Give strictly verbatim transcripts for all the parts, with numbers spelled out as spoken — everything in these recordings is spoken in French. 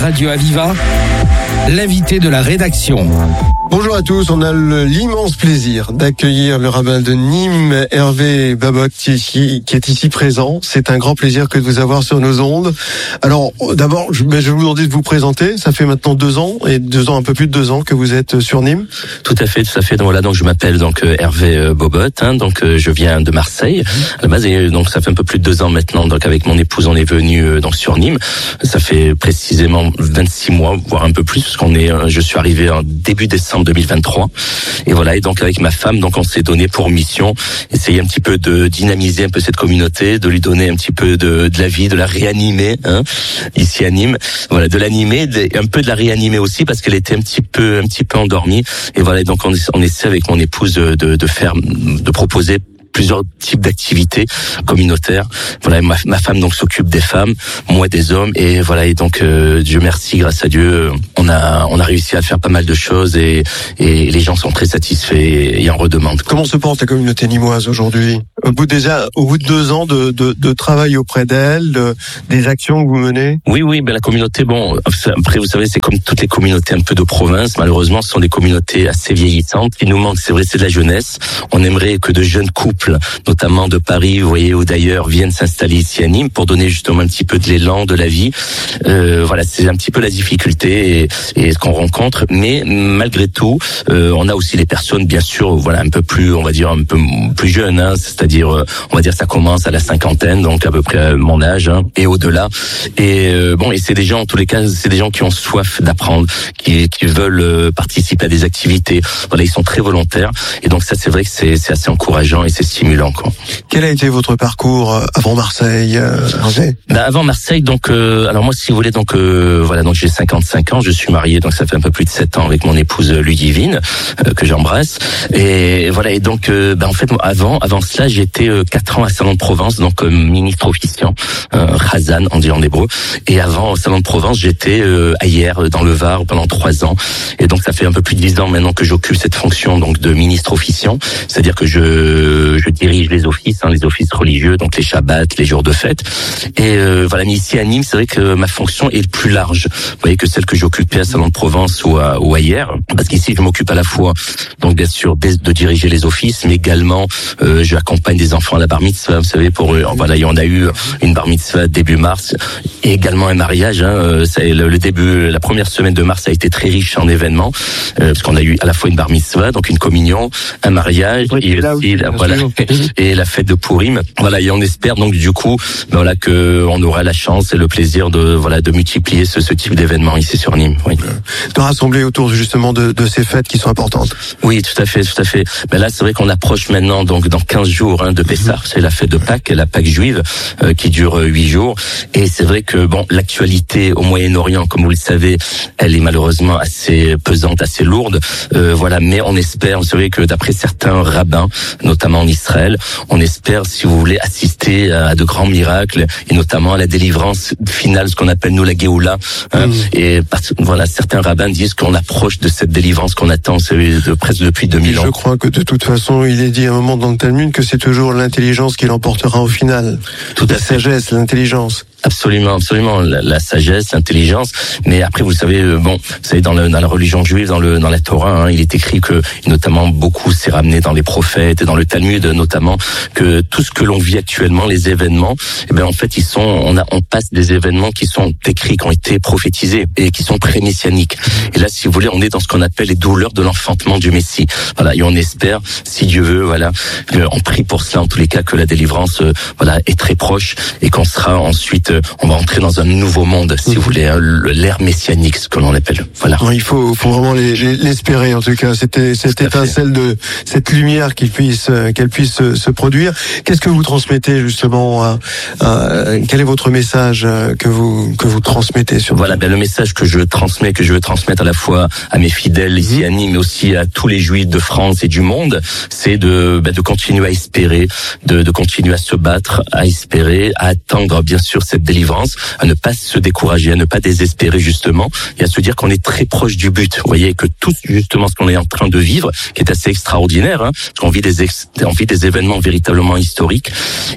Radio Aviva, l'invité de la rédaction. Bonjour à tous, on a le, l'immense plaisir d'accueillir le rabbin de Nîmes, Hervé Babot, qui, qui est ici présent. C'est un grand plaisir que de vous avoir sur nos ondes. Alors, d'abord, je, je vais vous demander de vous présenter. Ça fait maintenant deux ans, et deux ans, un peu plus de deux ans que vous êtes sur Nîmes. Tout à fait, tout à fait. Donc voilà, donc je m'appelle donc Hervé Babot, hein, donc euh, je viens de Marseille. À la base, et donc ça fait un peu plus de deux ans maintenant. Donc avec mon épouse, on est venu euh, donc sur Nîmes. Ça fait précisément vingt-six mois, voire un peu plus, parce qu'on est, je suis arrivé en début décembre deux mille vingt-trois, et voilà, et donc avec ma femme, donc on s'est donné pour mission essayer un petit peu de dynamiser un peu cette communauté, de lui donner un petit peu de, de la vie, de la réanimer, hein, ici à Nîmes, voilà, de l'animer, de, un peu de la réanimer aussi parce qu'elle était un petit peu, un petit peu endormie, et voilà, et donc on, on essaie avec mon épouse de, de, de faire, de proposer plusieurs types d'activités communautaires. Voilà, ma, ma femme donc s'occupe des femmes, moi des hommes, et voilà, et donc euh, Dieu merci, grâce à Dieu, on a on a réussi à faire pas mal de choses, et et les gens sont très satisfaits et en redemandent. Comment se porte la communauté nîmoise aujourd'hui? Au bout déjà, au bout de deux ans de de, de travail auprès d'elle, de, des actions que vous menez? Oui, oui, ben la communauté, bon, après vous savez, c'est comme toutes les communautés un peu de province. Malheureusement, ce sont des communautés assez vieillissantes. Il nous manque, c'est vrai, c'est de la jeunesse. On aimerait que de jeunes couples, notamment de Paris, vous voyez, ou d'ailleurs, viennent s'installer ici à Nîmes pour donner justement un petit peu de l'élan, de la vie. Euh, voilà, c'est un petit peu la difficulté et, et ce qu'on rencontre. Mais malgré tout, euh, on a aussi les personnes, bien sûr, voilà, un peu plus, on va dire, un peu plus jeunes, hein, c'est-à-dire, on va dire, ça commence à la cinquantaine, donc à peu près mon âge, hein, et au-delà. Et euh, bon, et c'est des gens, en tous les cas, c'est des gens qui ont soif d'apprendre, qui, qui veulent participer à des activités. Voilà, ils sont très volontaires. Et donc ça, c'est vrai que c'est, c'est assez encourageant et c'est stimulant, quoi. Quel a été votre parcours avant Marseille, euh, Hervé? Bah, avant Marseille, donc, euh, alors moi, si vous voulez, donc, euh, voilà, donc j'ai cinquante-cinq ans, je suis marié, donc ça fait un peu plus de sept ans avec mon épouse Ludivine, euh, que j'embrasse. Et voilà, et donc, euh, bah, en fait, avant, avant cela, j'étais euh, quatre ans à Salon de Provence, donc comme euh, ministre officiant, euh, Khazan, on dit en hébreu. Et avant, au Salon de Provence, j'étais euh, à Hyères, dans le Var, pendant trois ans. Et donc, ça fait un peu plus de dix ans maintenant que j'occupe cette fonction, donc, de ministre officiant, c'est-à-dire que je je dirige les offices, hein, les offices religieux, donc les Shabbats, les jours de fête. Et euh, voilà, mais ici à Nîmes, c'est vrai que ma fonction est plus large, vous voyez, que celle que j'occupais à Salon de Provence ou à, ou à Hyères, parce qu'ici je m'occupe à la fois, donc bien sûr, de, de diriger les offices, mais également euh, j'accompagne des enfants à la bar mitzvah, vous savez, pour eux. Voilà, on a eu une bar mitzvah début mars, et également un mariage. Hein, ça, le, le début, la première semaine de mars a été très riche en événements, euh, parce qu'on a eu à la fois une bar mitzvah, donc une communion, un mariage, oui, et aussi, là, voilà, et la fête de Pourim. Voilà, et on espère donc du coup, voilà, que on aura la chance et le plaisir de voilà de multiplier ce, ce type d'événements ici sur Nîmes. Oui. De rassembler autour justement de, de ces fêtes qui sont importantes. Oui, tout à fait, tout à fait. Mais là, c'est vrai qu'on approche maintenant donc dans quinze jours hein, de Pessah, mmh. c'est la fête de Pâques, la Pâques juive, euh, qui dure huit jours. Et c'est vrai que bon, l'actualité au Moyen-Orient, comme vous le savez, elle est malheureusement assez pesante, assez lourde. Euh, voilà, mais on espère, vous savez que d'après certains rabbins, notamment en Israël, on espère, si vous voulez, assister à de grands miracles et notamment à la délivrance finale, ce qu'on appelle nous la Géoula. Hein, mmh. Et voilà, certains rabbins disent qu'on approche de cette délivrance qu'on attend, c'est de presque depuis deux mille ans. Je crois que de toute façon, il est dit à un moment dans le Talmud que c'est toujours l'intelligence qui l'emportera au final. Tout la sagesse, l'intelligence. Absolument, absolument, la, la sagesse, l'intelligence. Mais après, vous savez, euh, bon, vous savez, dans, le, dans la religion juive, dans le dans la Torah, hein, il est écrit que, notamment, beaucoup s'est ramené dans les prophètes et dans le Talmud, notamment, que tout ce que l'on vit actuellement, les événements, eh ben en fait, ils sont, on a, on passe des événements qui sont écrits, qui ont été prophétisés et qui sont pré-messianiques. Et là, si vous voulez, on est dans ce qu'on appelle les douleurs de l'enfantement du Messie. Voilà, et on espère, si Dieu veut, voilà, on prie pour cela, en tous les cas, que la délivrance, euh, voilà, est très proche et qu'on sera ensuite on va entrer dans un nouveau monde, si mmh. vous voulez, hein, l'ère messianique, ce que l'on appelle. Voilà. Non, il faut, faut vraiment l'espérer, en tout cas. C'était cette étincelle de cette lumière qu'il puisse, qu'elle puisse se, se produire. Qu'est-ce que vous transmettez justement à, à, quel est votre message que vous que vous transmettez sur Voilà, ben le message que je transmets, que je veux transmettre à la fois à mes fidèles ici à Nîmes, mais aussi à tous les Juifs de France et du monde, c'est de ben, de continuer à espérer, de, de continuer à se battre, à espérer, à attendre bien sûr cette cette délivrance, à ne pas se décourager, à ne pas désespérer justement, et à se dire qu'on est très proche du but. Vous voyez que tout justement ce qu'on est en train de vivre, qui est assez extraordinaire, hein, parce qu'on vit des ex- on vit des événements véritablement historiques,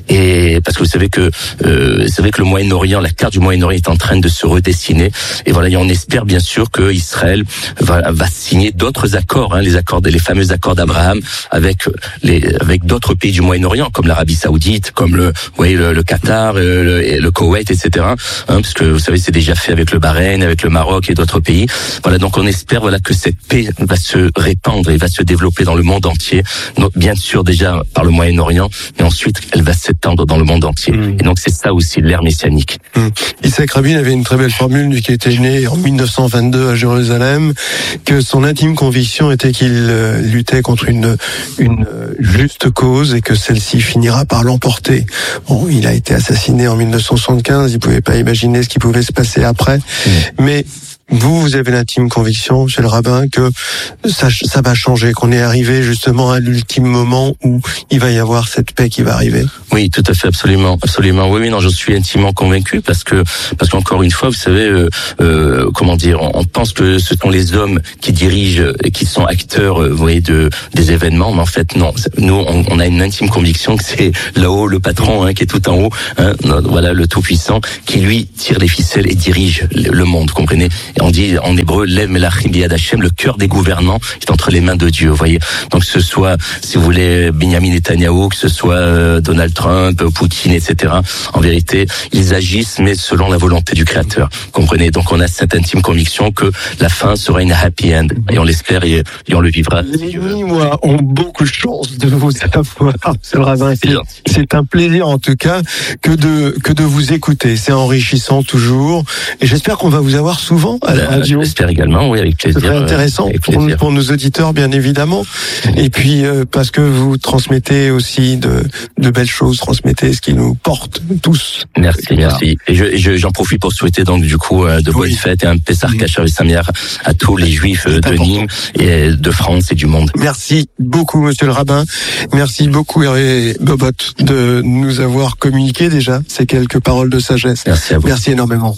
et parce que vous savez que euh, c'est vrai que le Moyen-Orient, la carte du Moyen-Orient est en train de se redessiner, et voilà, et on espère bien sûr que Israël va, va signer d'autres accords, hein, les accords, les fameux accords d'Abraham avec les avec d'autres pays du Moyen-Orient, comme l'Arabie Saoudite, comme le, vous voyez, le, le Qatar, le, le Koweït, et cetera. Hein, parce que vous savez, c'est déjà fait avec le Bahreïn, avec le Maroc et d'autres pays. Voilà, donc on espère voilà que cette paix va se répandre et va se développer dans le monde entier. Donc, bien sûr déjà par le Moyen-Orient, mais ensuite elle va s'étendre dans le monde entier. Mmh. Et donc c'est ça aussi l'ère messianique. Mmh. Yitzhak Rabin avait une très belle formule, lui qui était né en mille neuf cent vingt-deux à Jérusalem, que son intime conviction était qu'il luttait contre une une juste cause et que celle-ci finira par l'emporter. Bon, il a été assassiné en mille neuf cent soixante-quinze, il pouvait pas imaginer ce qui pouvait se passer après, mmh. mais vous, vous avez l'intime conviction, chez le rabbin, que ça, ça va changer, qu'on est arrivé justement à l'ultime moment où il va y avoir cette paix qui va arriver. Oui, tout à fait, absolument, absolument. Oui, oui, non, je suis intimement convaincu parce que, parce qu'encore une fois, vous savez, euh, euh, comment dire, on, on pense que ce sont les hommes qui dirigent et qui sont acteurs, vous voyez, de des événements, mais en fait, non. Nous, on, on a une intime conviction que c'est là-haut le patron, hein, qui est tout en haut, hein, voilà, le Tout-Puissant, qui lui tire les ficelles et dirige le monde, vous comprenez? Et on dit en hébreu, Lev Melachim Biyad Hashem, le cœur des gouvernants est entre les mains de Dieu, vous voyez. Donc que ce soit, si vous voulez, Benjamin Netanyahu, que ce soit euh, Donald Trump, Poutine, et cetera. En vérité, ils agissent, mais selon la volonté du Créateur. Vous comprenez? Donc on a cette intime conviction que la fin sera une happy end, et on l'espère et, et on le vivra. Les moi ont beaucoup de chance de vous avoir, c'est le rabbin. C'est un plaisir en tout cas que de que de vous écouter. C'est enrichissant toujours, et j'espère qu'on va vous avoir souvent à la radio. J'espère également, oui, avec plaisir. C'est très intéressant euh, pour, pour nos auditeurs, bien évidemment. Et puis euh, parce que vous transmettez aussi de de belles choses, transmettez ce qui nous porte tous. Merci, merci. Et je, je j'en profite pour souhaiter donc du coup euh, de bonnes oui. fêtes et un Pessah Kasher Sameach à tous les Juifs euh, de important. Nîmes et de France et du monde. Merci beaucoup, Monsieur le rabbin. Merci beaucoup, Hervé Bobot, de nous avoir communiqué déjà ces quelques paroles de sagesse. Merci à vous. Merci énormément.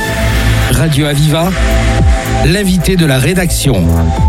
Radio Aviva, l'invité de la rédaction.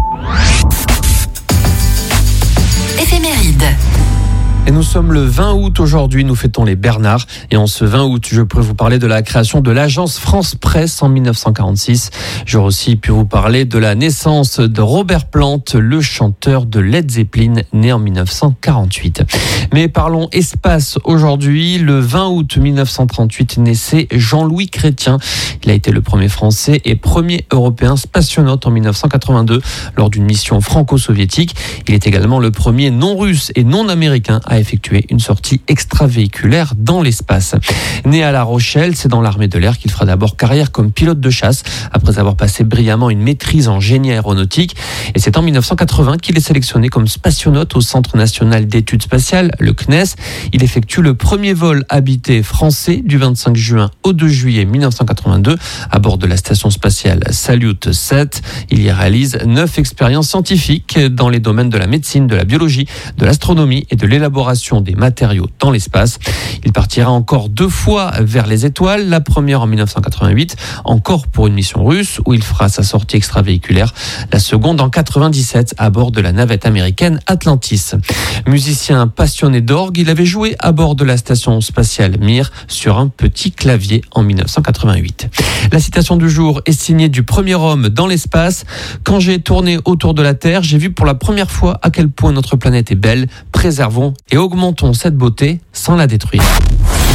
Éphéméride. Et nous sommes le vingt août aujourd'hui, nous fêtons les Bernards. Et en ce vingt août, je pourrais vous parler de la création de l'agence France Presse en mille neuf cent quarante-six. J'aurais aussi pu vous parler de la naissance de Robert Plant, le chanteur de Led Zeppelin, né en mille neuf cent quarante-huit. Mais parlons espace aujourd'hui. Le vingt août mille neuf cent trente-huit naissait Jean-Louis Chrétien. Il a été le premier Français et premier Européen spationaute en mille neuf cent quatre-vingt-deux lors d'une mission franco-soviétique. Il est également le premier non-russe et non-américain à effectuer une sortie extravéhiculaire dans l'espace. Né à La Rochelle, c'est dans l'armée de l'air qu'il fera d'abord carrière comme pilote de chasse, après avoir passé brillamment une maîtrise en génie aéronautique. Et c'est en mille neuf cent quatre-vingts qu'il est sélectionné comme spationaute au Centre national d'études spatiales, le C N E S. Il effectue le premier vol habité français du vingt-cinq juin au deux juillet mille neuf cent quatre-vingt-deux à bord de la station spatiale Salyut sept. Il y réalise neuf expériences scientifiques dans les domaines de la médecine, de la biologie, de l'astronomie et de l'élaboration des matériaux dans l'espace. Il partira encore deux fois vers les étoiles, la première en mille neuf cent quatre-vingt-huit, encore pour une mission russe où il fera sa sortie extravéhiculaire, la seconde en quatre-vingt-dix-sept à bord de la navette américaine Atlantis. Musicien passionné d'orgue, il avait joué à bord de la station spatiale Mir sur un petit clavier en mille neuf cent quatre-vingt-huit. La citation du jour est signée du premier homme dans l'espace. Quand j'ai tourné autour de la Terre, j'ai vu pour la première fois à quel point notre planète est belle. Préservons et augmentons cette beauté sans la détruire.